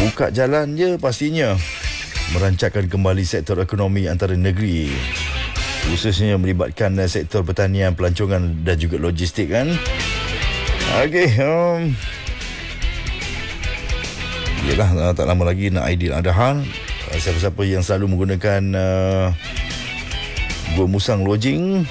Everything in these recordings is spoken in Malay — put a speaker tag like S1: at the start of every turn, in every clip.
S1: buka jalan je pastinya merancangkan kembali sektor ekonomi antara negeri, khususnya melibatkan sektor pertanian, pelancongan dan juga logistik kan. Okey, yelah, tak lama lagi nak Aidiladha. Siapa-siapa yang selalu menggunakan Gua Musang Lodging,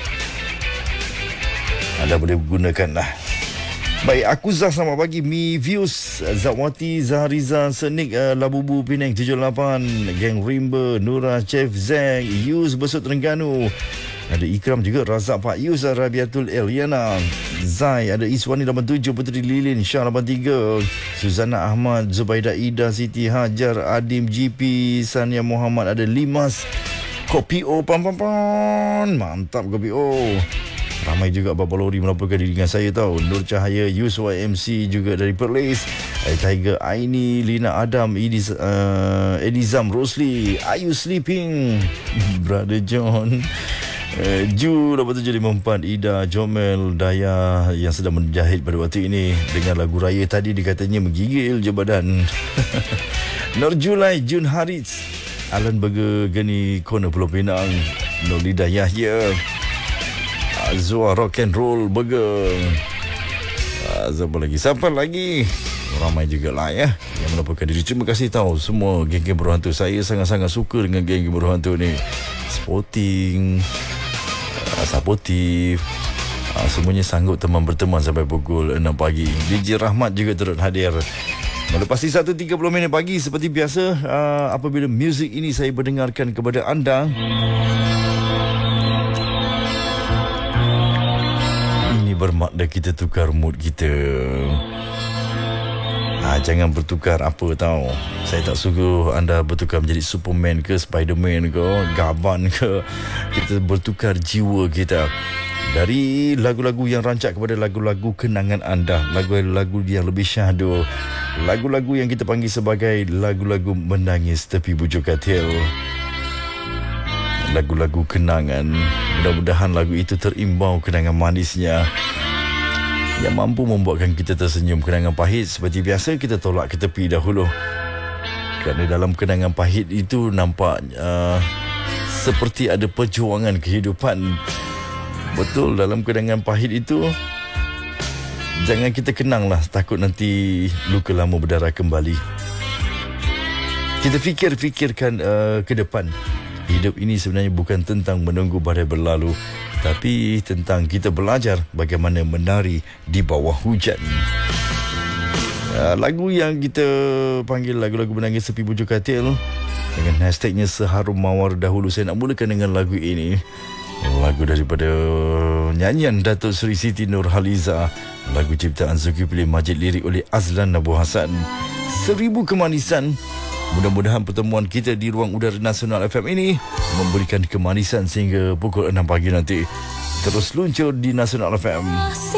S1: anda boleh gunakan lah. Baik, aku Zah, selamat pagi. Mi Views, Zawati, Zahariza, Senik, Labubu, Penang 78, Geng Rimba, Nura, Chef Zeng, Yus, Besut Terengganu. Ada Ikram juga, Razak Pak Yus, Rabiatul Eliana, Zai, ada Iswani 87, Puteri Lilin, Syah 83, Suzana Ahmad, Zubaida Ida, Siti Hajar, Adim GP, Sania Muhammad, ada Limas, Kopi O, pam. Mantap Kopi O. Ramai juga Bapa Lori melaporkan diri dengan saya tau. Nur Cahaya, Yus YMC juga dari Perlis, Tiger Aini, Lina Adam, Edizam Rosli, Are You Sleeping? Brother John, Ju 8754, Ida, Jomel, Daya yang sedang menjahit pada waktu ini. Dengan lagu raya tadi dikatanya menggigil je badan. Nur Julai, Jun Harits, Alan Burger, Geni Corner Pulau Pinang, Nurlida Yahya, Azwa Rock and Roll Burger. Siapa lagi? Ramai juga lah ya yang melaporkan diri. Terima kasih tahu semua geng-geng berhantu. Saya sangat-sangat suka dengan geng-geng berhantu ni. Sporting, supportive, semuanya sanggup berteman sampai pukul 6 pagi. DJ Rahmat juga turut hadir. Melepasi 1.30 minit pagi seperti biasa, apabila muzik ini saya berdengarkan kepada anda, ini bermakna kita tukar mood kita. Jangan bertukar apa tahu. Saya tak suka anda bertukar menjadi Superman ke Spiderman ke Gaban ke. Kita bertukar jiwa kita dari lagu-lagu yang rancak kepada lagu-lagu kenangan anda, lagu-lagu yang lebih syahdu, lagu-lagu yang kita panggil sebagai lagu-lagu menangis tepi bujur katil, lagu-lagu kenangan. Mudah-mudahan lagu itu terimbau kenangan manisnya yang mampu membuatkan kita tersenyum. Kenangan pahit seperti biasa kita tolak ke tepi dahulu, kerana dalam kenangan pahit itu nampak seperti ada perjuangan kehidupan. Betul, dalam kenangan pahit itu jangan kita kenanglah, takut nanti luka lama berdarah kembali. Kita fikirkan ke depan. Hidup ini sebenarnya bukan tentang menunggu badai berlalu, tapi tentang kita belajar bagaimana menari di bawah hujan. Lagu yang kita panggil lagu-lagu menangis tepi bujur katil dengan hashtagnya Seharum Mawar dahulu. Saya nak mulakan dengan lagu ini, lagu daripada nyanyian Datuk Seri Siti Nurhaliza, lagu ciptaan Zulkifli Majid, lirik oleh Azlan Abu Hassan, 1000 Kemanisan. Mudah-mudahan pertemuan kita di ruang udara Nasional FM ini memberikan kemanisan sehingga pukul 6 pagi nanti. Terus luncur di Nasional FM.